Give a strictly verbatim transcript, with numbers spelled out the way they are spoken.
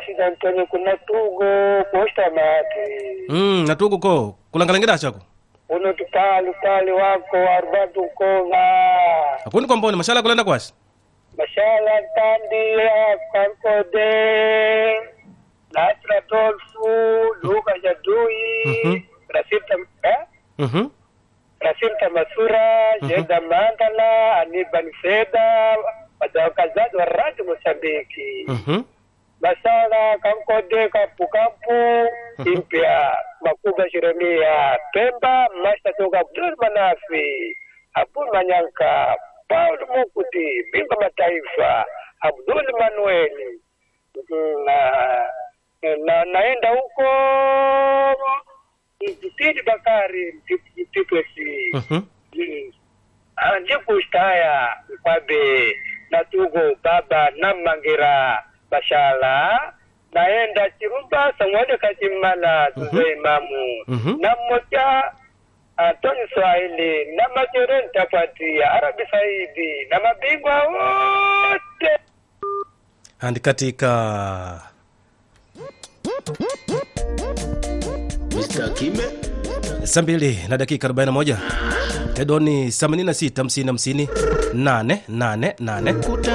Rashid Antonio kuna tugo posta mati. Mm, natugo ko. Kulangalangira chako. Uno tutali tutali wako arbatu kova. Akuni komboni mashala kulenda kwasi. Mashala tandi ya kankode. Natra Dolfu, Luka Jadui, Mhm. Rasita eh? Mhm. Rasita Masura, Jeda Mandala, Aniban Seda, Wadawakazaji wa Radio Mosambiki. Mhm. Masala kankode kapu kapu impia makuga Jeremia Pemba Masta toka Abdul Manafi Abdul Manyanka Paul Mukuti Bimba Mataifa Abdul Manuel na, na naenda huko Titi Bakari Tipesi Mhm. Anjiku ustaya Kwabe Natugo Baba Namangira Bashala naenda Chirumba Samwade Kachimala Tuze Imamu Mhm. na mmoja Antoni Swahili na Majeren Tapati Arabi Saidi na mabingwa wote Handi katika mister Kime saa mbili na dakika arobaini na moja. Tedoni themanini na sita hamsini hamsini nane nane nane.